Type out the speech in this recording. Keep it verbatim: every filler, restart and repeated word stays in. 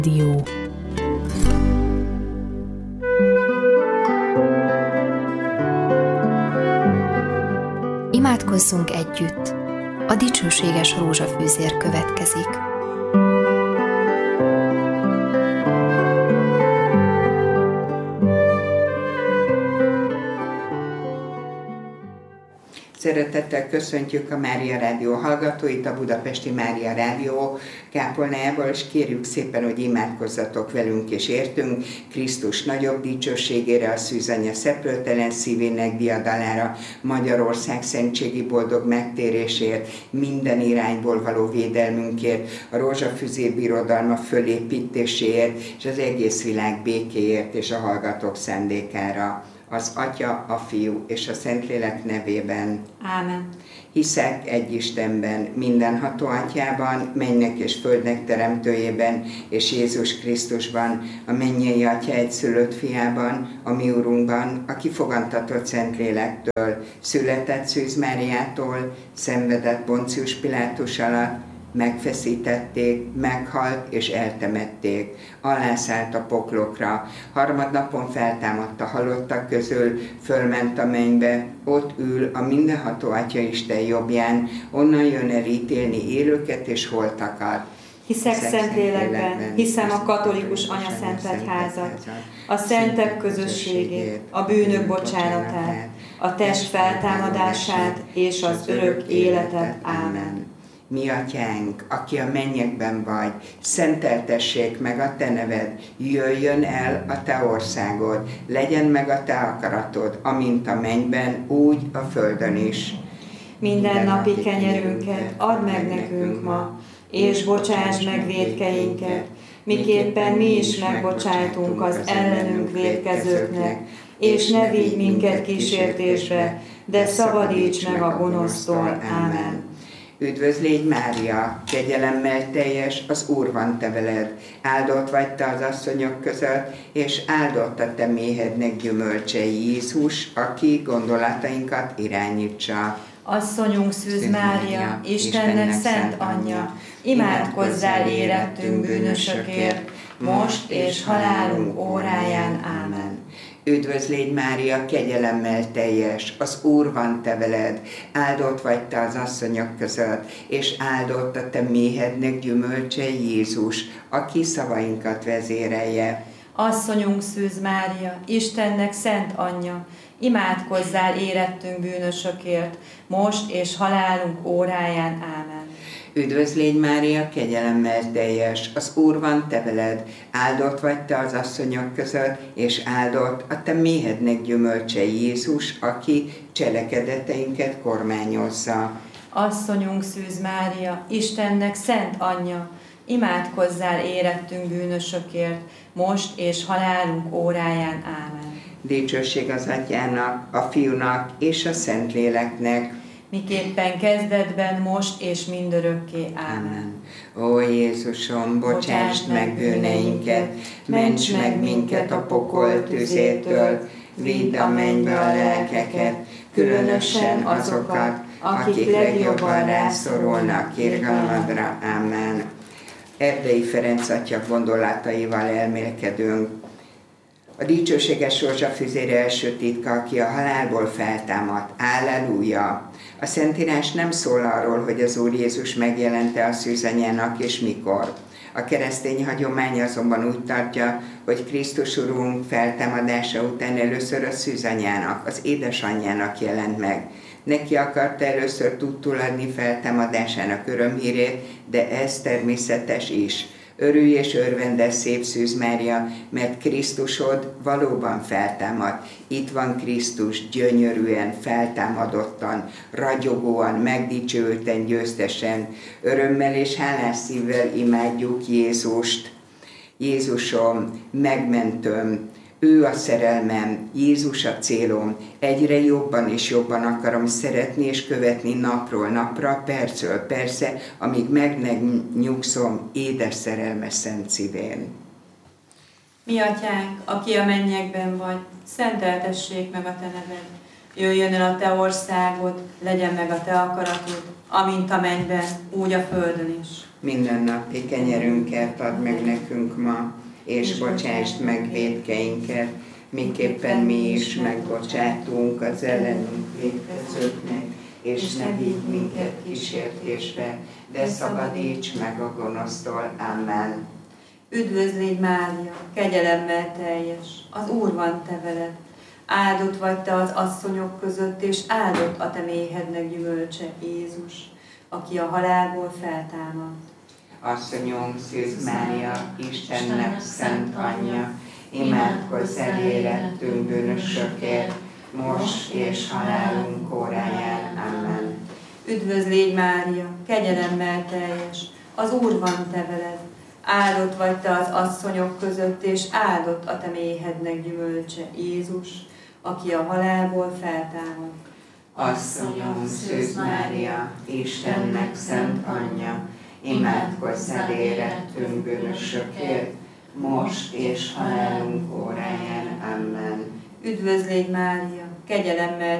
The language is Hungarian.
Dió. Imádkozzunk együtt! A dicsőséges rózsafűzér következik. Szeretettel köszöntjük a Mária Rádió hallgatóit, a Budapesti Mária Rádió kápolnájával, és kérjük szépen, hogy imádkozzatok velünk és értünk Krisztus nagyobb dicsőségére, a szűzanya szeplőtelen szívének diadalára, Magyarország szentségi boldog megtérésért, minden irányból való védelmünkért, a rózsafűzér birodalma fölépítéséért, és az egész világ békéért és a hallgatók szándékára. Az Atya, a Fiú és a Szentlélek nevében. Ámen. Hiszek egy Istenben, mindenható Atyában, mennek és földnek teremtőjében, és Jézus Krisztusban, a mennyei Atya egyszülött fiában, a mi Urunkban, aki fogantatott Szentlélektől, született Szűz Máriától, szenvedett Poncius Pilátus alatt, megfeszítették, meghalt és eltemették, alászállt a poklokra, harmadnapon feltámadt a halottak közül, fölment a mennybe, ott ül a mindenható Atya Isten jobbján, onnan jön el ítélni élőket és holtakat. Hiszek Szentlélekben, hiszem a katolikus anyaszentegyházat, a szentek közösségét, a bűnök bocsánatát, a test feltámadását és az örök életet. Ámen. Mi Atyánk, aki a mennyekben vagy, szenteltessék meg a Te neved, jöjjön el a Te országod, legyen meg a Te akaratod, amint a mennyben, úgy a földön is. Minden napi kenyerünket add meg nekünk ma, és bocsáss meg vétkeinket, miképpen mi is megbocsájtunk az ellenünk vétkezőknek, és ne vigy minket kísértésbe, de szabadíts meg a gonosztól. Ámen. Üdvözlégy Mária, kegyelemmel teljes, az Úr van te veled, áldott vagy te az asszonyok között, és áldott a te méhednek gyümölcse, Jézus, aki gondolatainkat irányítsa. Asszonyunk Szűz Mária, Istennek szent anyja, imádkozzál érettünk bűnösökért, most és halálunk óráján. Ámen. Üdvözlégy Mária, kegyelemmel teljes, az Úr van te veled, áldott vagy te az asszonyok között, és áldott a te méhednek gyümölcse, Jézus, aki szavainkat vezérelje. Asszonyunk Szűz Mária, Istennek szent anyja, imádkozzál érettünk bűnösökért, most és halálunk óráján. Ámen. Üdvözlégy Mária, kegyelemmel teljes, az Úr van te veled, áldott vagy te az asszonyok között, és áldott a te méhednek gyümölcse, Jézus, aki cselekedeteinket kormányozza. Asszonyunk Szűz Mária, Istennek szent anyja, imádkozzál érettünk bűnösökért, most és halálunk óráján. Ámen. Dicsőség az Atyának, a Fiúnak és a Szentléleknek, miképpen kezdetben, most és mindörökké. Ámen. Ó Jézusom, bocsásd meg bűneinket, ments meg minket a pokol tüzétől, vidd a mennybe a lelkeket, különösen azokat, akik legjobban rászorulnak irgalmadra. Ámen. Erdei Ferenc atya gondolataival elmélkedünk. A dicsőséges rózsafűzér első titka, aki a halálból feltámadt. Alleluja! A Szentírás nem szól arról, hogy az Úr Jézus megjelente a szűzanyának és mikor. A keresztény hagyomány azonban úgy tartja, hogy Krisztus Urunk feltámadása után először a szűzanyának, az édesanyjának jelent meg. Neki akarta először tudtul adni feltámadásának örömhírét, de ez természetes is. Örülj és örvendez, szép Szűz Mária, mert Krisztusod valóban feltámad. Itt van Krisztus, gyönyörűen, feltámadottan, ragyogóan, megdicsőülten, győztesen. Örömmel és hálás szívvel imádjuk Jézust. Jézusom, megmentőm, ő a szerelmem, Jézus a célom, egyre jobban és jobban akarom szeretni és követni napról napra, percről persze, amíg meg nyugszom édes szerelmes szent szívén. Mi Atyánk, aki a mennyekben vagy, szenteltessék meg a te neved. Jöjjön el a te országod, legyen meg a te akaratod, amint a mennyben, úgy a földön is. Mindennapi kenyerünket add meg nekünk ma, és bocsásd meg vétkeinket, miképpen mi is megbocsátunk az ellenünk vétkezőknek, és ne vigy minket kísértésbe, de szabadíts meg a gonosztól. Amen. Üdvözl légy Mária, kegyelemmel teljes, az Úr van te veled. Áldott vagy te az asszonyok között, és áldott a te méhednek gyümölcse, Jézus, aki a halálból feltámadt. Asszonyunk, Szűz Mária, Istennek szent anyja, imádkozz elérettünk bűnösökért, most és halálunk óráján. Amen. Üdvözl légy Mária, kegyelemmel teljes, az Úr van te veled. Áldott vagy te az asszonyok között, és áldott a te méhednek gyümölcse, Jézus, aki a halálból feltámadt. Asszonyom, Szűz Mária, Istennek szent anyja, imádkozz elérettünk bűnösökért, most és halálunk óráján. Amen. Üdvözl légy Mária, kegyelemmel